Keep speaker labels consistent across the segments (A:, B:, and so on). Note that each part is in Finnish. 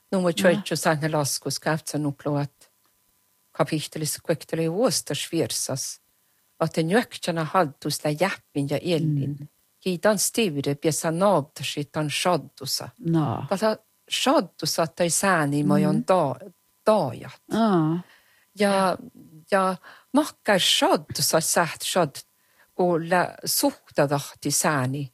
A: Nummer 20 laskus käftsen uploat kapittelis kuekteli vuostas virsas. Att en jöktjana haltus la jäppin ja ellin. Kiitan stivre piesa naabtasit on shaddusa.
B: No.
A: Tätä shaddusa tai sääni mojon daajat. Ja makkar shaddusa säht shad kun la suhtadahti sääni.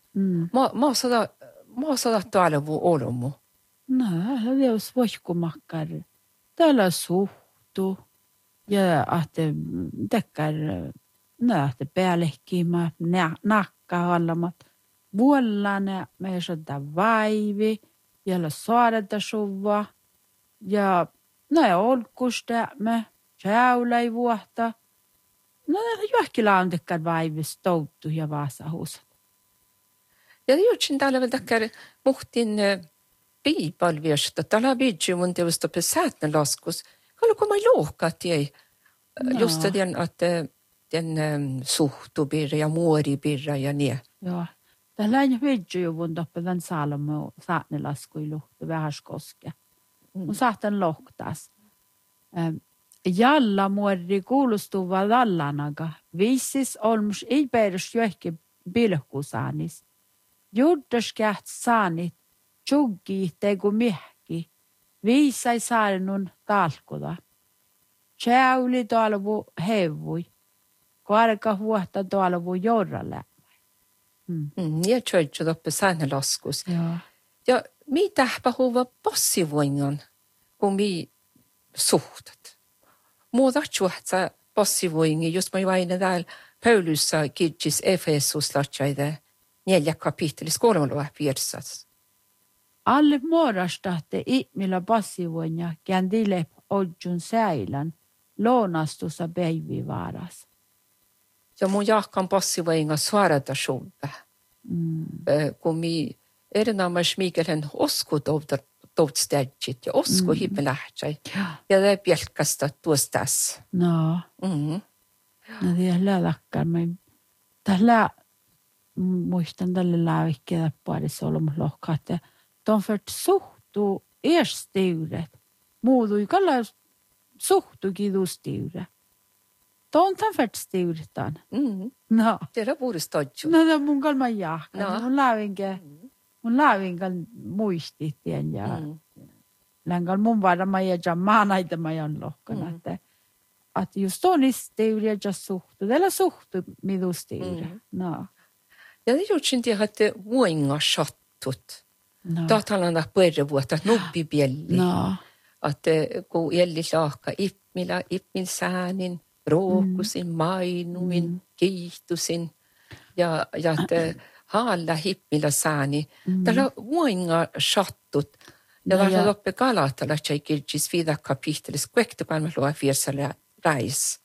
A: Ma sada tuolevu olomu.
B: No, det är svårt makkar. Täällä suhtu ja att täckar nöte päällekkiimä nakka allamat vuollane me sodda vaivi ja saada suva ja näe olkusta me jäulai vuotta no johkilla on täkkar vaivi stouttu ja vaasahus.
A: Ja juutsin täällä vielä täkkar muhtin piipalviosta täällä bidju mun teosta pesäätne laskus. Kallu koma lohkat jäi just den att den suhtubirra ja muoribirra ja niin.
B: Joo. Täällä ei vidju jo mun toppevan salmo saatne laskuilu vähäskoske. Mun saatan lohtas. Jalla muori kuulustuva lallanaga. Viisis olmus ei perus johki bilkusaanis. Juddaskäht saanit tjuggi tegu mihki. Viisai saarnun talkuda. Tjäuli tuolvu hevui. Kuarka huohta tuolvu jorralle.
A: Ja tjöjtjö doppe sääne laskus. Ja mi tähpä huva passivoingan, kun mi suhtat. Muuta tjuhtsa passivoingi, just mä vain täällä Paulussa kirjis Efesus latsaide 4 kapittelis 3 pirsas.
B: Alle muodostahte ihmillä passivoinja kändilep odjun säilän loonastussa päivivaaras.
A: Ja mun jahkan passivoinga suorata suvve. Kun mi erinomaisesti miikelen osku toutstäjit ja osku hippelähtsai. Ja det pelkästä tuostas.
B: No. No det är läkkar men tällä muistan tälle läävikkeä pari solmulohkatte. De fört suhtu erstiuret. Muudui kalla suhtu kidustiure. Ton fört stiurtan. No.
A: Det är vore stadju.
B: No det mun kalma jahka. No. Mun läävinkä muistit tien ja länkal mun varma ja jamanaita majan lohkana. Att just on istiure ja suhtu. Tällä suhtu midustiure. No.
A: Ja det gjorde inte att det vuinga shattut. Tatalana puerre vuotta nubbi bielli. Att kun elli saakka ippmil säänin, rookusin, mainuin, kiihtusin ja että haalla hippmillä sääni. Tällä vuinga shattut. Ja tällä loppe kalatalla tjai kirjis 5 kapittelis kuektukaan mä luo fiersale räis.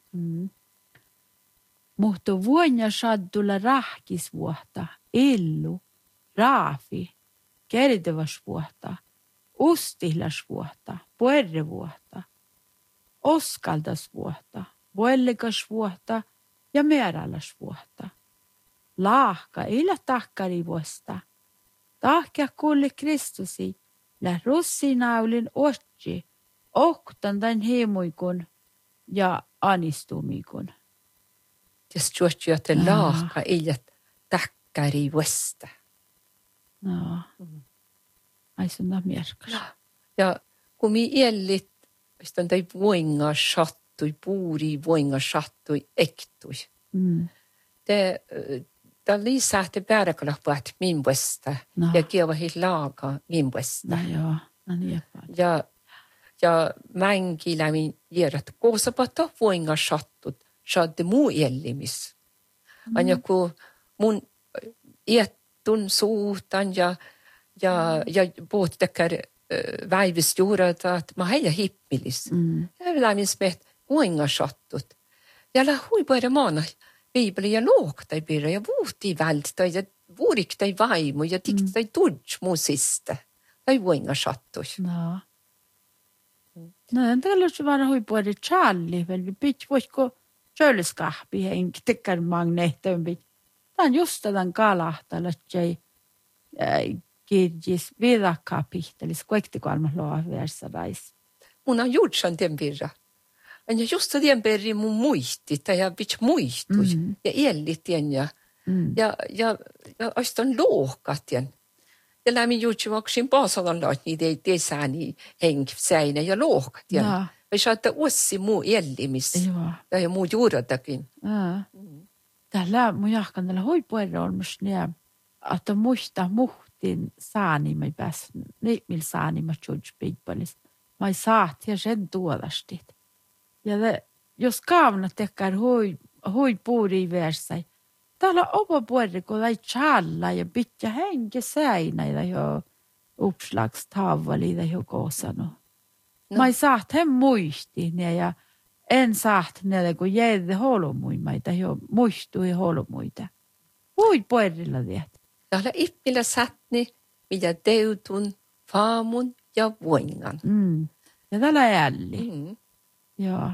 B: Muhto vuonna shaddulla rahkisvuotta, illu, raafi, kertevasvuotta, ustillasvuotta, puerrevuotta, oskaldasvuotta, vuellikasvuotta ja määrälasvuotta. Laahka illa takkarivuosta. Tahkia kuulle Kristusi, lä russinaulin otsi, oktan tämän hiemuikun ja anistumikun.
A: Jos juosti, että laahka illa takkarivuosta.
B: No. Ai sun on merkas.
A: Ja kun mi ellit, sitten tai vuinga shattui, puuri vuinga shattui, ektui. Det lisähti pääräkalahpuat min vuosta ja kievahi laaga min vuosta. Ja mänki lämin järjät koosapata vuinga shattut, shadde muu ellimis. Anja kun mun tun suutan ja puhuttakkar väivistjuurata, että mä heillä hippilis. Ja lämmin smet vuinga shattut. Ja hui puhuta maana Bibeli ja looktai pirra ja vuhti välttäi ja vuuriktai vaimu ja tiktai tudj muu siste. Tai vuinga shattus.
B: No, tällä on vaan hui puhuta Charlie, vel pitch voisiko köyliskahpi henki tekkar magneettöön pitch. Tämä on just tämän kalahtalla, että kirjis vidakapittelis, kuekti kolmas loa versarais.
A: Mun on juutsan tien pirra. Ja just tien perri mun muistit ja vits muistui ja iellitien ja ostan lohkatien. Ja lämmin juutsumaksin paasalan laat niitä ei sääni hengsäinä ja lohkatien. Vai saattaa ossi muu iellimis ja muu juuratakin.
B: Täällä mun jahkan tällä huipuerra on myös ne, että muista muhtin saanimai pääs, niin millä saanimai tjuutspikpalis. Mä saat ja sen tuodastit. Ja jos kaavana tekään huipuuri versai, täällä oma puolella, kun ei challa ja pitää henke säinä ja jo uppslagstavali ja jo koosano. Mä saat hän muisti ja en saat ne, kun jäide holomuimaita ja muistui holomuita. Huipuerilla viet.
A: Täällä ippillä sätni, mitä teutun, faamun ja voingan.
B: Ja täällä jälli. Joo.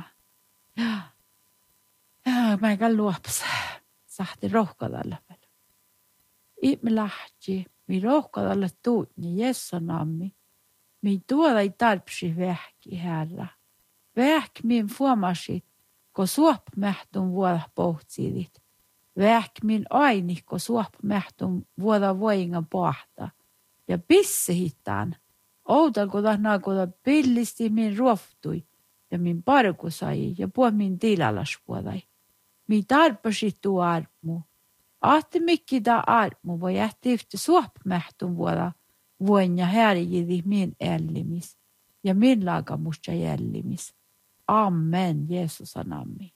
B: Mä enkä luopas. Sahti rohkadalla vielä. Imme lähti. Mi rohkadalla tuutni jessanammi. Mi tuoda ei tarpsi vähki herra. Vähki min fuomasit, ko suop mähtun vuoda pohtsidit. Vähki min aini, ko suop mähtun vuoda voingan pohta. Ja pisse hitaan. Outal kun tahnaa kun pillisti min ruoftui. Ja min parku sai ja puo min tilalas vuodai. Mi tarpasi tuo armu. Ahti mikki da armu voi jähti yhtä suopmähtun vuoda voin ja härjidi min ellimis. Ja min laagamusta jällimis. Amen, Jeesus anammi.